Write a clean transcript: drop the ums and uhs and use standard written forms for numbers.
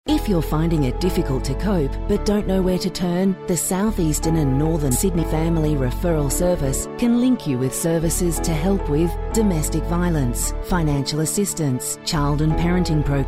If you're finding it difficult to cope but don't know where to turn, the South Eastern and Northern Sydney Family Referral Service can link you with services to help with domestic violence, financial assistance, child and parenting programs,